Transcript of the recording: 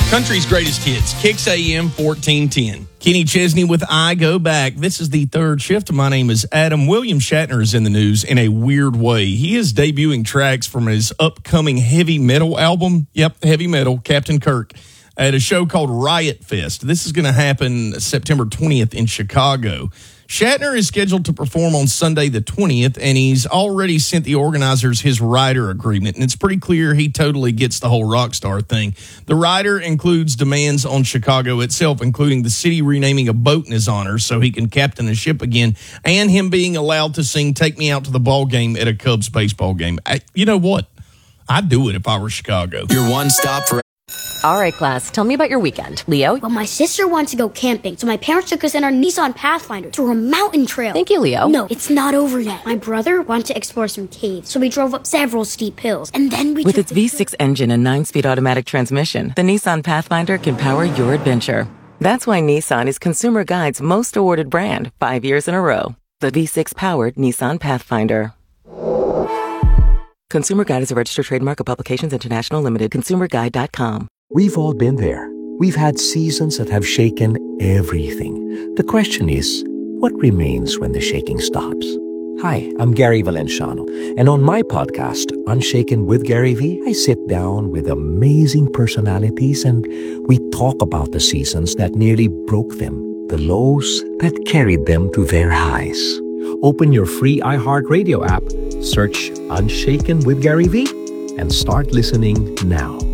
Country's greatest hits, Kicks AM 1410. Kenny Chesney with I Go Back. This is the third shift. My name is Adam. William Shatner is in the news in a weird way. He is debuting tracks from his upcoming heavy metal album. Yep, heavy metal, Captain Kirk, at a show called Riot Fest. This is going to happen September 20th in Chicago. Shatner is scheduled to perform on Sunday the 20th, and he's already sent the organizers his rider agreement, and it's pretty clear he totally gets the whole rock star thing. The rider includes demands on Chicago itself, including the city renaming a boat in his honor so he can captain a ship again, and him being allowed to sing Take Me Out to the Ball Game at a Cubs baseball game. You know what? I'd do it if I were Chicago. Your one stop for... All right, class, tell me about your weekend. Leo? Well, my sister wants to go camping, so my parents took us in our Nissan Pathfinder through a mountain trail. Thank you, Leo. No, it's not over yet. My brother wanted to explore some caves, so we drove up several steep hills, and then we With its V6 engine and 9-speed automatic transmission, the Nissan Pathfinder can power your adventure. That's why Nissan is Consumer Guide's most awarded brand 5 years in a row. The V6-powered Nissan Pathfinder. Consumer Guide is a registered trademark of Publications International Limited. ConsumerGuide.com. We've all been there. We've had seasons that have shaken everything. The question is, what remains when the shaking stops? Hi, I'm Gary Valenciano, and on my podcast, Unshaken with Gary V, I sit down with amazing personalities and we talk about the seasons that nearly broke them, the lows that carried them to their highs. Open your free iHeartRadio app, search Unshaken with Gary V, and start listening now.